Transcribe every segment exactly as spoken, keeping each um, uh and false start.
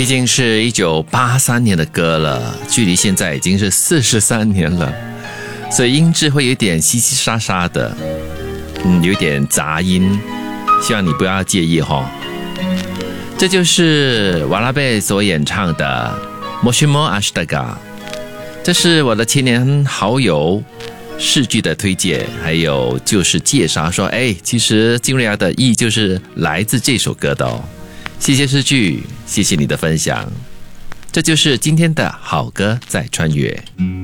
竟是一九八三年的歌了，距离现在已经是四十三年了，所以音质会有点稀稀沙沙的，嗯，有点杂音，希望你不要介意齁。这就是瓦拉贝所演唱的 Moshimo Ashtaga， 这是我的千年好友世句的推荐，还有就是介绍说，哎，其实金瑞瑶的意就是来自这首歌的哦。谢谢世句，谢谢你的分享。这就是今天的好歌在穿越，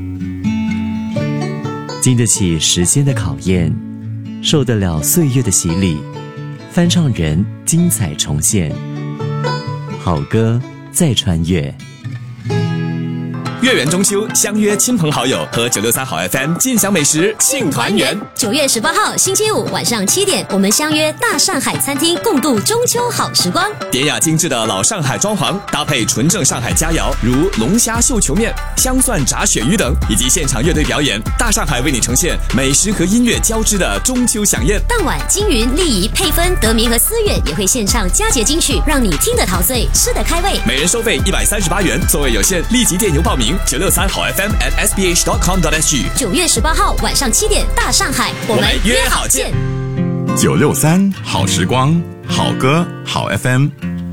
经得起时间的考验，受得了岁月的洗礼，翻唱人精彩重现，好歌再穿越。 月圆中秋，相约亲朋好友和九六三好 F M 尽享美食庆团圆。 九月十八号星期五晚上七点，我们相约大上海餐厅，共度中秋好时光。 典雅精致的老上海装潢，搭配纯正上海佳肴，如龙虾绣球面、香蒜炸鳕鱼等，以及现场乐队表演，大上海为你呈现美食和音乐交织的中秋飨宴。 当晚，金云、丽怡、佩芬、德明和思远也会献唱佳节金曲，让你听得陶醉，吃得开胃。 每人收费一百三十八元，座位有限，立即电邮报名。九六三好 F M at s b h dot com dot s g。 九月十八号晚上七点，大上海，我们约好见。 九六三好时光，好歌好 F M。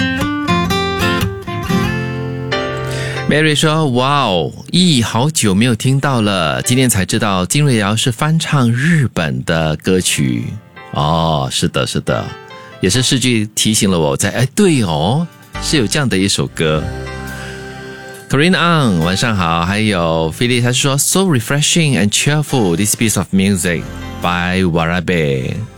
Mary 说：“哇哦，咦，好久没有听到了，今天才知道金瑞瑶是翻唱日本的歌曲哦。是的，是的，也是世句提醒了我在，哎，对哦，是有这样的一首歌。” Corinne Ang 晚上好，还有 Philly 他说 So refreshing and cheerful this piece of music by Warabe。